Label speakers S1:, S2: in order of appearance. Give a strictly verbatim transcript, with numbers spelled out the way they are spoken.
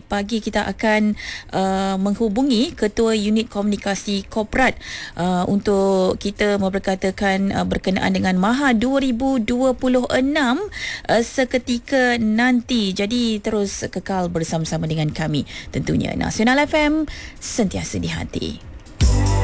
S1: pagi kita akan uh, menghubungi Ketua Unit Komunikasi Korporat uh, untuk kita memperkatakan uh, berkenaan dengan Maha dua ribu dua puluh enam uh, seketika nanti. Jadi terus kekal bersama-sama dengan kami tentunya. Nasional F M, sentiasa di hati.